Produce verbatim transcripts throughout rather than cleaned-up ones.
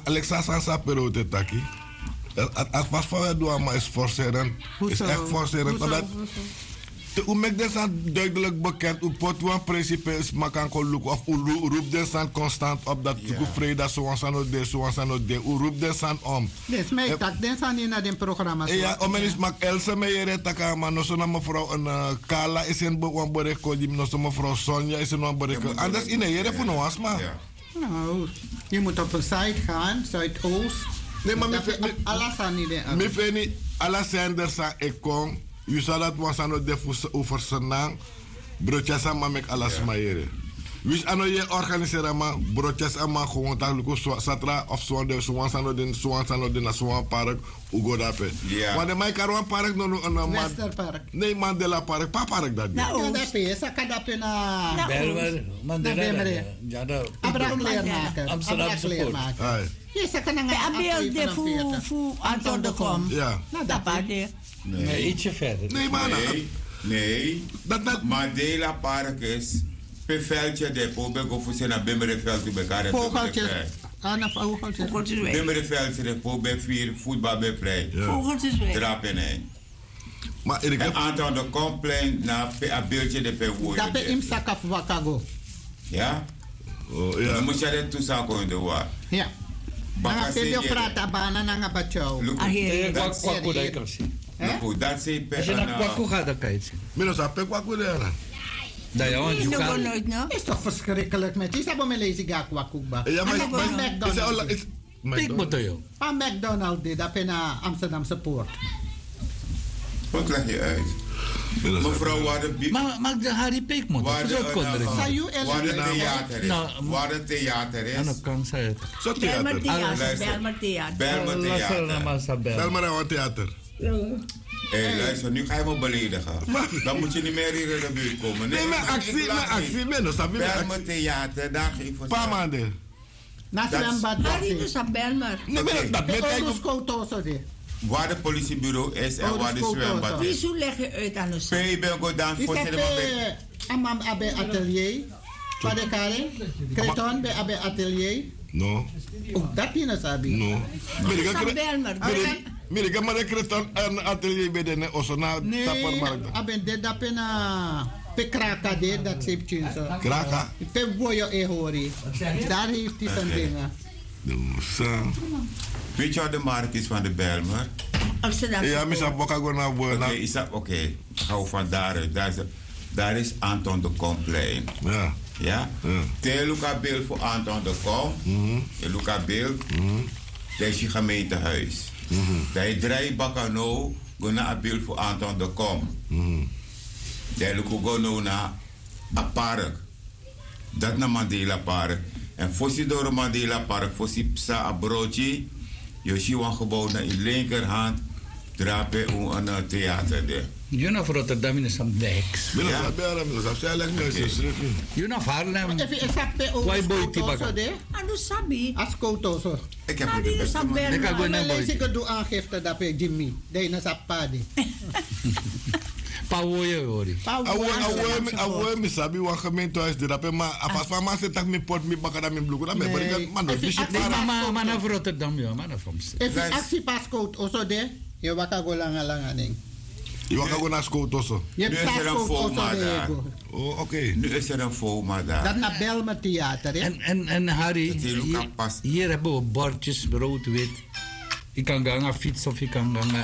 Alexa Sansa Perote Taki. Het was voor het doen, maar is forcerend. Is echt forcerend. Omdat u maakt dit duidelijk bekend. U pot een principe is makanko look of u roept dit aan constant op dat u vrede dat zoals aan het doen, zoals aan het doen. U roept dit aan om. Dus mij tak dit aan in het programma. Ja, om en is mak Elsa meijere taka maar no zo mevrouw een Kala is een een bericht die no zo mevrouw Sonja is een bericht. Anders in een jere voor no asma. Nou, je moet op een site gaan, Zuidoost. Nee, maar me alles aan niet. Me feni alles zenders aan ik kom. Je zou dat was aan het de over senang. Broodjes aan maar met alles maaieren. Wist aan je organiseren maar broodjes aan maar gewoon dat lukt satra of zo de zo aan zo den zo aan de Nationaal Park Ugo dape. Maar de mij Karwan Park no no Westerpark. Nee, Mandela Park, pa park dat. Nou, dat is dat dape na. Belmer, Mandela. Ja, dat. Abrakleermaker. Amsterdam support. Yes, ik kan een abel de fu fu Anton de Kom. Ja. Nou, dat pa Nee, nee, ietsje verder. Nee, maar nee, nee. Dat dat Mandela Park is per veldje de Pobek of ze naar Bimmereveld te elkaar. Vogeltjes. Ah, naar vogeltjes. Vogeltjes weg. Bimmereveld de Pobek vier voetbal bij play. Vogeltjes weg. Drapen nee. Maar ik heb aantal de complaint naar een beeldje de per woord. Dat is imsak af wakago. Ja? Oh ja. Dan moet je dat toezaken in de war. Ja. Maar als je praat bana nanga bachau. Dat kwaku dat kan zien. Dat is per. Als je naar kwaku gaat, dan kan je het zien. Minus dat kwaku daar. Dat ja, want je kan nooit, no? Is toch verschrikkelijk met je. Sabon me lezen ga kwaku ba. Ja, maar McDonald's. ik moet er joh. Van McDonald's dit dat in Amsterdamse Poort. Wat leg je uit? Mevrouw, waar de... Maar, maar de Harry Peekmond, dat is ook kondering. Waar de theater is. Waar de theater is. En dan kan ze het. Zo theater. Belmer Theater. Belmer Theater. Belmer en theater. Hé, hey, luister, nu ga je me beledigen. Dan moet je niet meer hier in de buurt komen. Nee, maar actie, maar actie, minus. Belmer Theater, daar geef ik paar maanden. Na zwembad. Harry dus aan Belmer. Nee, maar dat weet ik ook. Waar het politiebureau is en waar de zwembad is. Wie zo leg je uit aan de zon? Ik ben goed aan voor de Amam Abe Atelier. Pade Karen. Kreton bij Abe Atelier. No. Oh, dat je nou sabi. No. Belmer. Mire, ik maar Kreton en Atelier bij de Osona Tappermarkt. Abe de dapena. Pe kraka de dat zeep chinso. Kraka? Pe boyo e hori. Daar heeft hij zijn dingen. Dus. Weet je wat de markt is van de Belmer? Amsterdam. Ja, misschien moet ik gewoon naar boven. Oké, is dat oké? Hou van daaruit. Daar is, daar is Anton de Komplein. Ja. Ja? Te Luca Beeld voor Anton de Kom. Te Luca Beeld. Dat is je gemeentehuis. Dat je drie bakken nou, go naar een beeld voor Anton de Kom. Dat je go nou naar een park. Dat naar Mandela Park. En voorzien door de Mandela Park, voorzien psa een broodje. Je ziet een gebouw naar je linkerhand. Drapen een theater daar. Je naar Rotterdam in een Dex. Ja, ja, je naar Haarlem. Why boy tibaga? Anu sabi. As koto so. Ik heb het niet gedaan. Ik ga naar boy. Ik doe aangifte dat bij Jimmy. Dat na sapadi. Pawoye hoor. Awe awe awe mi sabi wa gemeentehuis de dat maar afas van maar zit met pot met bakken met blokken. Maar ik man dat is maar maar naar Rotterdam ja, maar naar Frans. If actie pascode also de. Je waka go langa langa ding. Je waka go naar school also. Je hebt pascode also de. Oh, oké. Nu is er een FOMA daar. Dat naar Belmer Theater, hè? En en en Harry, hier hebben we bordjes rood wit. Ik kan gaan fietsen of ik kan gaan.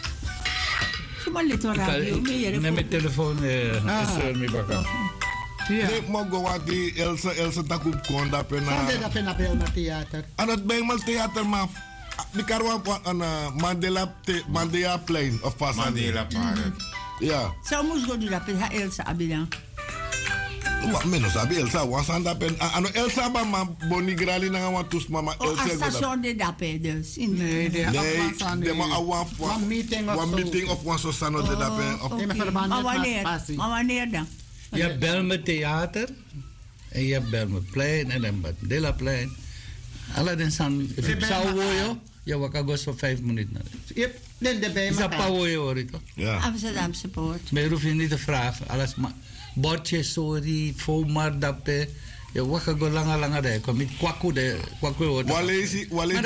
Met mijn telefoon is er mee bakken. Nee, maar gewoon die Elsa Elsa takup kon dat pena. Dat pena Belmer Theater. En het Belmer Theater maar die karwa aan Mandela Mandela Plain of pas Mandela Park. Ja. Zou moest go doen dat pena Elsa abidan. Wat menos sabi Elsa was aan dat pen. Ano Elsa ba ma bonigrali na wat tus mama Elsa. Oh, station de dape dus. Nee, de nee, de ma awan one meeting of one meeting of one sosano de dape. Maar wanneer? Maar wanneer dan? Je hebt Belmer Theater en je hebt Belmer Plein en dan Mandela Plein. Alle zijn Ripsauwoyo. Ja, we gaan zo vijf minuten. Yep, dan de bij me. Is dat Pauwoyo hoor ik toch? Ja. Amsterdam support. Maar je hoeft je niet te vragen. Alles maar. Bordje, sorry, fomar, dape. Je wacht go langa langa daar. Kom met kwaku de kwaku hoor. Walezi, walezi.